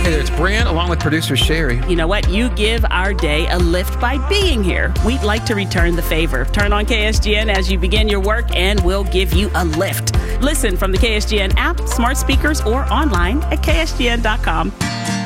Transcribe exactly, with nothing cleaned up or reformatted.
Hey there, it's Brand along with producer Sherry. You know what? You give our day a lift by being here. We'd like to return the favor. Turn on K S G N as you begin your work, and we'll give you a lift. Listen from the K S G N app, smart speakers, or online at K S G N dot com.